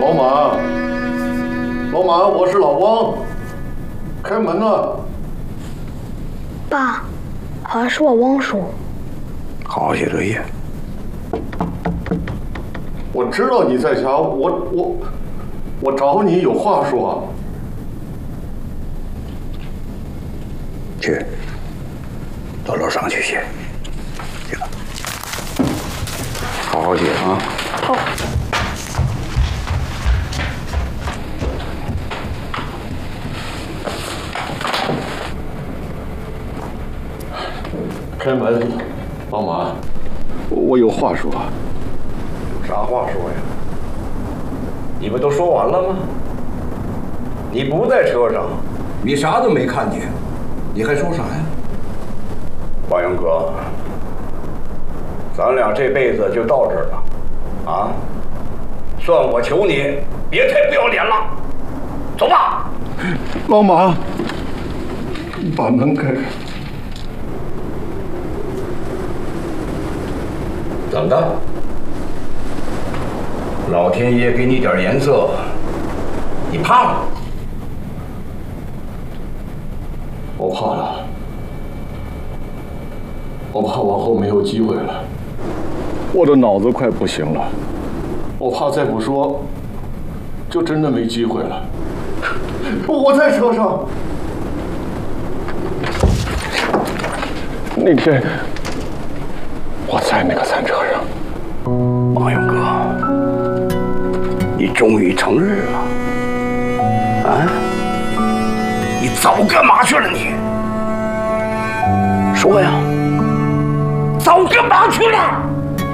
老马，老马，我是老汪，开门啊！ 爸，好像是我汪叔。 好好写作业。 我知道你在家，我找你有话说。 去，到楼上去写。去吧，好好写啊。 好。 开门，老马，我有话说。 有啥话说呀？你不都说完了吗？你不在车上， 你啥都没看见，你还说啥呀？ 王勇哥，咱俩这辈子就到这儿了，啊？算我求你，别太不要脸了。走吧。 老马，把门开开。 怎么的？老天爷给你点颜色，你怕了？ 我怕了，我怕往后没有机会了。我的脑子快不行了，我怕再不说，就真的没机会了。我在车上，那天我在那个餐车上。 王勇哥，你终于承认了，啊？你早干嘛去了你？说呀，早干嘛去了？